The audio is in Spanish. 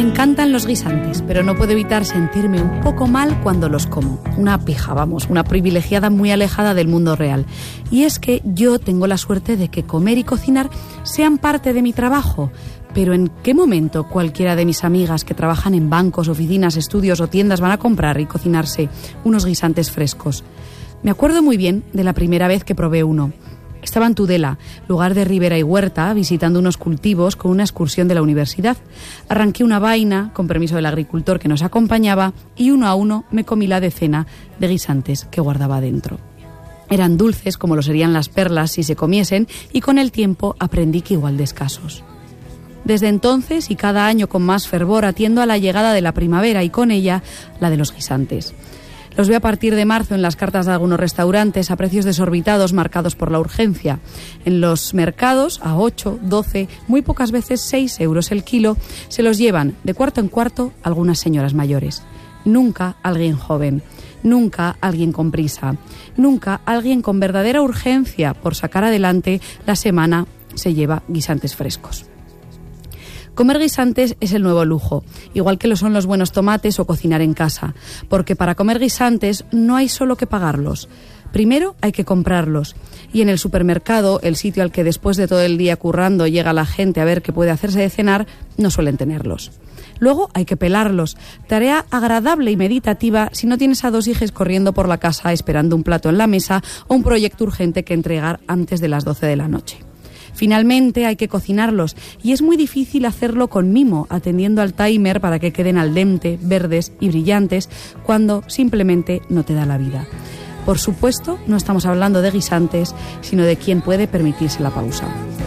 encantan los guisantes, pero no puedo evitar sentirme un poco mal cuando los como. Una pija, vamos, una privilegiada muy alejada del mundo real. Y es que yo tengo la suerte de que comer y cocinar sean parte de mi trabajo. Pero ¿en qué momento cualquiera de mis amigas que trabajan en bancos, oficinas, estudios o tiendas van a comprar y cocinarse unos guisantes frescos? Me acuerdo muy bien de la primera vez que probé uno. Estaba en Tudela, lugar de ribera y huerta, visitando unos cultivos con una excursión de la universidad. Arranqué una vaina, con permiso del agricultor que nos acompañaba, y uno a uno me comí la decena de guisantes que guardaba dentro. Eran dulces como lo serían las perlas si se comiesen, y con el tiempo aprendí que igual de escasos. Desde entonces, y cada año con más fervor, atiendo a la llegada de la primavera y con ella la de los guisantes. Los veo a partir de marzo en las cartas de algunos restaurantes a precios desorbitados marcados por la urgencia. En los mercados a 8, 12, muy pocas veces 6 euros el kilo, se los llevan de cuarto en cuarto algunas señoras mayores. Nunca alguien joven, nunca alguien con prisa, nunca alguien con verdadera urgencia por sacar adelante la semana se lleva guisantes frescos. Comer guisantes es el nuevo lujo, igual que lo son los buenos tomates o cocinar en casa, porque para comer guisantes no hay solo que pagarlos. Primero hay que comprarlos, y en el supermercado, el sitio al que después de todo el día currando llega la gente a ver qué puede hacerse de cenar, no suelen tenerlos. Luego hay que pelarlos, tarea agradable y meditativa si no tienes a 2 hijos corriendo por la casa esperando un plato en la mesa o un proyecto urgente que entregar antes de las 12 de la noche. Finalmente hay que cocinarlos y es muy difícil hacerlo con mimo, atendiendo al timer para que queden al dente, verdes y brillantes, cuando simplemente no te da la vida. Por supuesto, no estamos hablando de guisantes, sino de quien puede permitirse la pausa.